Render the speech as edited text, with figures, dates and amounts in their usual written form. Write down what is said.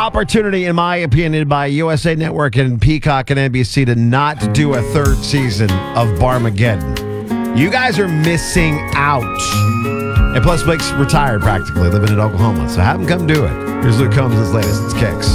opportunity, in my opinion, by USA Network and Peacock and NBC to not do a third season of Barmageddon. You guys are missing out. And plus, Blake's retired practically, living in Oklahoma. So have him come do it. Here's Luke Combs' latest. It's Kicks.